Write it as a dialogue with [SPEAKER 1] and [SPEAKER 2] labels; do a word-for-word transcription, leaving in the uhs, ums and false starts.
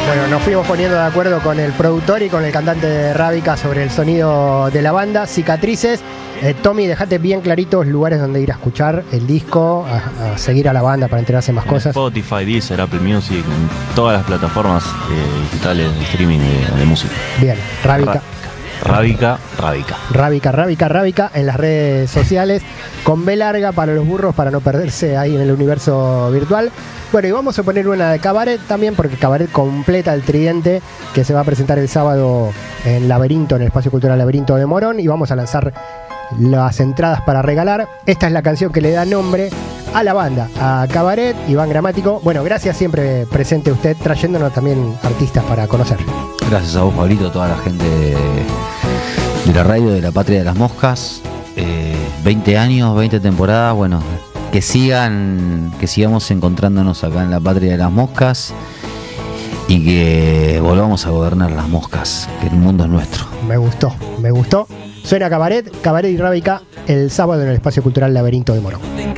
[SPEAKER 1] Bueno, nos fuimos poniendo de acuerdo con el productor y con el cantante de Rábica sobre el sonido de la banda, Cicatrices. Eh, Tommy, dejate bien claritos lugares donde ir a escuchar el disco, a, a seguir a la banda para enterarse más
[SPEAKER 2] En
[SPEAKER 1] cosas.
[SPEAKER 2] Spotify, Deezer, Apple Music, en todas las plataformas eh, digitales de streaming de, de música.
[SPEAKER 1] Bien, Rábica.
[SPEAKER 2] Rábica, Rábica.
[SPEAKER 1] Rábica, Rábica, Rábica en las redes sociales, con B larga para los burros, para no perderse ahí en el universo virtual. Bueno, y vamos a poner una de Cabaret también, porque Cabaret completa el tridente que se va a presentar el sábado en Laberinto, en el Espacio Cultural Laberinto de Morón, y vamos a lanzar las entradas para regalar. Esta es la canción que le da nombre a la banda, a Cabaret. Iván Gramático, bueno, gracias, siempre presente usted, trayéndonos también artistas para conocer.
[SPEAKER 3] Gracias a vos, Pablito, a toda la gente de, de la radio, de la Patria de las Moscas. eh, veinte años, veinte temporadas, bueno, que sigan, que sigamos encontrándonos acá en la Patria de las Moscas y que volvamos a gobernar las moscas, que el mundo es nuestro.
[SPEAKER 1] Me gustó, me gustó. Suena Cabaret, Cabaret y Rábica el sábado en el Espacio Cultural Laberinto de Morón.